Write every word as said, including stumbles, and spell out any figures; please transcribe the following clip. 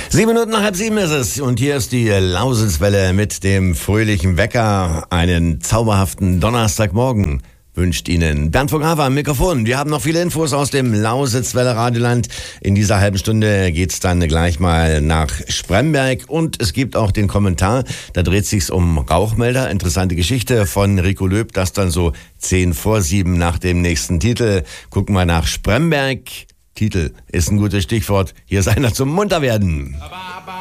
Sieben Minuten nach halb sieben ist es und hier ist die Lausitzwelle mit dem fröhlichen Wecker. Einen zauberhaften Donnerstagmorgen wünscht Ihnen Bernd von Grava am Mikrofon. Wir haben noch viele Infos aus dem Lausitzwelle Radioland. In dieser halben Stunde geht's dann gleich mal nach Spremberg und es gibt auch den Kommentar. Da dreht sich's um Rauchmelder. Interessante Geschichte von Rico Löb. Das dann so zehn vor sieben nach dem nächsten Titel. Gucken wir nach Spremberg. Titel ist ein gutes Stichwort. Hier ist einer zum Munterwerden.